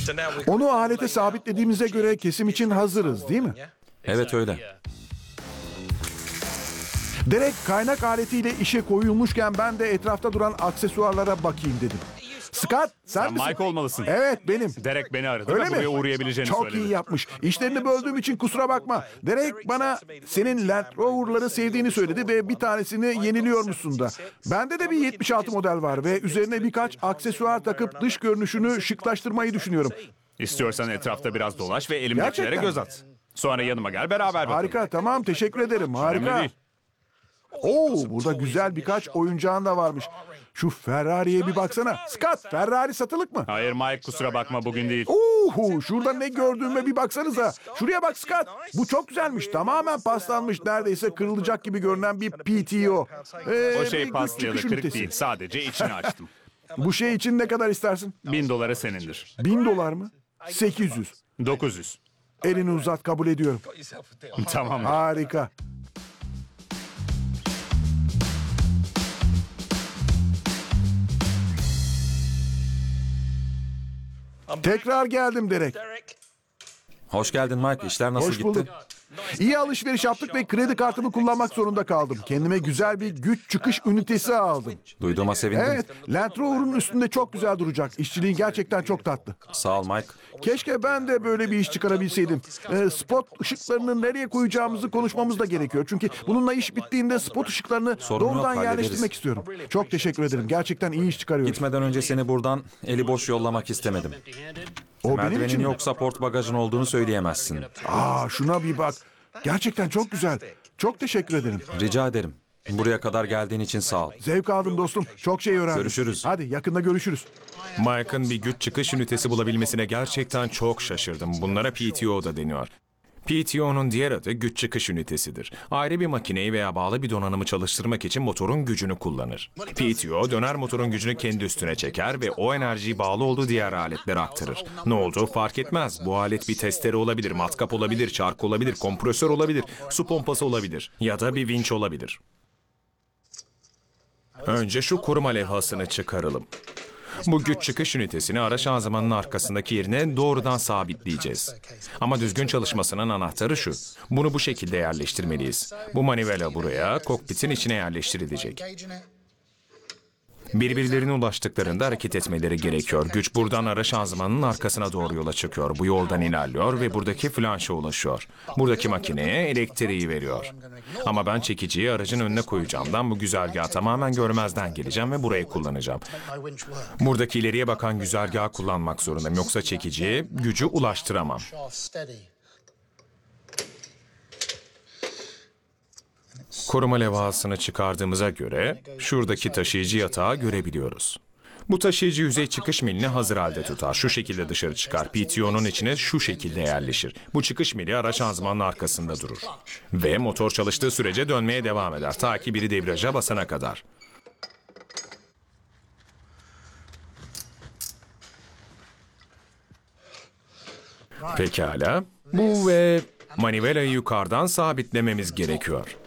Onu alete sabitlediğimize göre kesim için hazırız, değil mi? Evet öyle. Derek, kaynak aletiyle işe koyulmuşken ben de etrafta duran aksesuarlara bakayım dedim. Scott, sen misin? Mike olmalısın. Evet, benim. Derek beni aradı Öyle ve mi? buraya uğrayabileceğini Çok söyledi. iyi yapmış. İşlerini böldüğüm için kusura bakma. Derek bana senin Land Rover'ları sevdiğini söyledi ve bir tanesini yeniliyormuşsun da. Bende de bir 76 model var ve üzerine birkaç aksesuar takıp dış görünüşünü şıklaştırmayı düşünüyorum. İstiyorsan etrafta biraz dolaş ve elimdekilere Gerçekten göz at. Sonra yanıma gel, beraber bakalım. Harika, tamam, teşekkür ederim. Önemli Harika. değil. Oo, burada güzel birkaç oyuncağın da varmış. Şu Ferrari'ye bir baksana. Scott, Ferrari satılık mı? Hayır Mike, kusura bakma, bugün değil. Şurada ne gördüğüme bir baksanıza. Şuraya bak Scott. Bu çok güzelmiş. Tamamen paslanmış, neredeyse kırılacak gibi görünen bir PTO. O bir şey güç paslı ya da çıkış kırık ünitesi. değil. Sadece içini açtım. Bu şey için ne kadar istersin? $1000 senindir. $1000 mı? 800. 900. Elini uzat, kabul ediyorum. Tamam. Harika. Tekrar geldim Derek. Hoş geldin Mike. İşler nasıl Hoş gitti? bulduk. İyi alışveriş yaptık ve kredi kartımı kullanmak zorunda kaldım. Kendime güzel bir güç çıkış ünitesi aldım. Duyduğuma sevindim. Evet, Land Rover'un üstünde çok güzel duracak. İşçiliği gerçekten çok tatlı. Sağ ol Mike. Keşke ben de böyle bir iş çıkarabilseydim. Spot ışıklarını nereye koyacağımızı konuşmamız da gerekiyor. Çünkü bununla iş bittiğinde spot ışıklarını Sorun yok, doğrudan hallederiz. yerleştirmek istiyorum. Çok teşekkür ederim. Gerçekten iyi iş çıkarıyoruz. Gitmeden önce seni buradan eli boş yollamak istemedim. O benim Merdivenin için mi? yoksa port bagajın olduğunu söyleyemezsin. Şuna bir bak. Gerçekten çok güzel. Çok teşekkür ederim. Rica ederim. Buraya kadar geldiğin için sağ ol. Zevk aldım dostum. Çok şey öğrendim. Görüşürüz. Hadi yakında görüşürüz. Mike'ın bir güç çıkış ünitesi bulabilmesine gerçekten çok şaşırdım. Bunlara PTO da deniyor. PTO'nun diğer adı güç çıkış ünitesidir. Ayrı bir makineyi veya bağlı bir donanımı çalıştırmak için motorun gücünü kullanır. PTO döner motorun gücünü kendi üstüne çeker ve o enerjiyi bağlı olduğu diğer aletlere aktarır. Ne olduğu fark etmez. Bu alet bir testere olabilir, matkap olabilir, çark olabilir, kompresör olabilir, su pompası olabilir ya da bir vinç olabilir. Önce şu koruma levhasını çıkaralım. Bu güç çıkış ünitesini ara şanzımanın arkasındaki yerine doğrudan sabitleyeceğiz. Ama düzgün çalışmasının anahtarı şu. Bunu bu şekilde yerleştirmeliyiz. Bu manivela buraya, kokpitin içine yerleştirilecek. Birbirlerine ulaştıklarında hareket etmeleri gerekiyor. Güç buradan ara şanzımanın arkasına doğru yola çıkıyor. Bu yoldan ilerliyor ve buradaki flanşa ulaşıyor. Buradaki makineye elektriği veriyor. Ama ben çekiciyi aracın önüne koyacağımdan bu güzergahı tamamen görmezden geleceğim ve burayı kullanacağım. Buradaki ileriye bakan güzergahı kullanmak zorundayım. Yoksa çekiciye gücü ulaştıramam. Koruma levhasını çıkardığımıza göre şuradaki taşıyıcı yatağı görebiliyoruz. Bu taşıyıcı yüzey çıkış milini hazır halde tutar. Şu şekilde dışarı çıkar. PTO'nun içine şu şekilde yerleşir. Bu çıkış mili araç şanzımanın arkasında durur. Ve motor çalıştığı sürece dönmeye devam eder. Ta ki biri debriyaja basana kadar. Pekala. Bu ve manivelayı yukarıdan sabitlememiz gerekiyor.